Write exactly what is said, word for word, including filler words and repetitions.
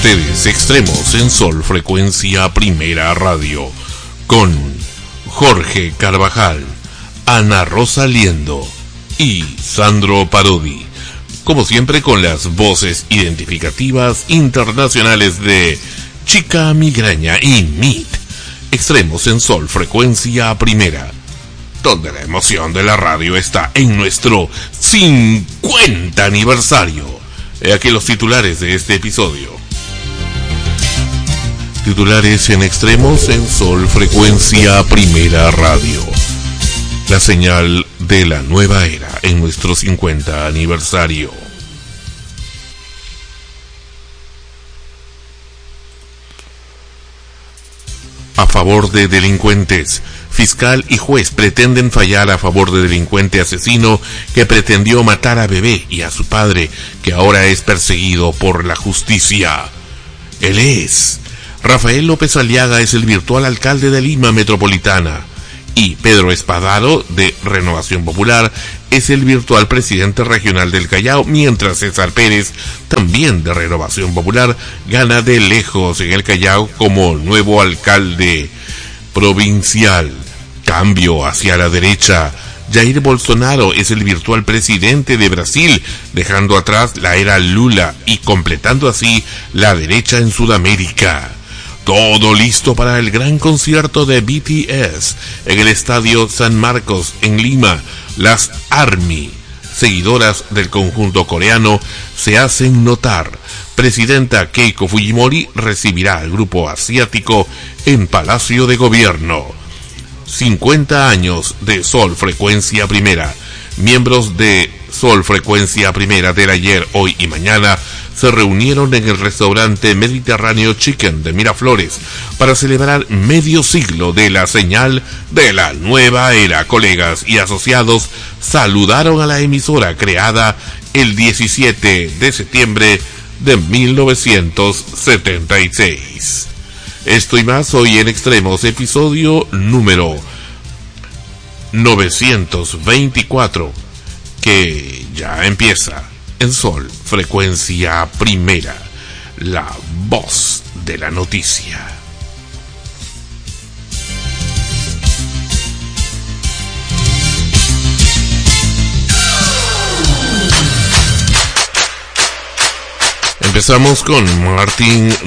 ustedes Extremos en Sol Frecuencia Primera Radio con Jorge Carvajal, Ana Rosa Liendo y Sandro Parodi, como siempre con las voces identificativas internacionales de Chica Migraña y M I T. Extremos en Sol Frecuencia Primera, donde la emoción de la radio está en nuestro cincuenta aniversario. He aquí los titulares de este episodio. Titulares en Extremos en Sol Frecuencia Primera Radio. La señal de la nueva era en nuestro cincuenta aniversario. A favor de delincuentes. Fiscal y juez pretenden fallar a favor de delincuente asesino que pretendió matar a bebé y a su padre, que ahora es perseguido por la justicia. Él es Rafael López Aliaga, es el virtual alcalde de Lima Metropolitana, y Pedro Espadaro, de Renovación Popular, es el virtual presidente regional del Callao, mientras César Pérez, también de Renovación Popular, gana de lejos en el Callao como nuevo alcalde provincial. Cambio hacia la derecha. Jair Bolsonaro es el virtual presidente de Brasil, dejando atrás la era Lula y completando así la derecha en Sudamérica. Todo listo para el gran concierto de B T S en el Estadio San Marcos en Lima. Las ARMY, seguidoras del conjunto coreano, se hacen notar. Presidenta Keiko Fujimori recibirá al grupo asiático en Palacio de Gobierno. cincuenta años de Sol Frecuencia Primera. Miembros de Sol Frecuencia Primera del ayer, hoy y mañana se reunieron en el restaurante Mediterráneo Chicken de Miraflores para celebrar medio siglo de la señal de la nueva era. Colegas y asociados saludaron a la emisora creada el diecisiete de septiembre de mil novecientos setenta y seis. Esto y más hoy en Extremos, episodio número novecientos veinticuatro, que ya empieza en Sol Frecuencia Primera, la voz de la noticia. Empezamos con Martin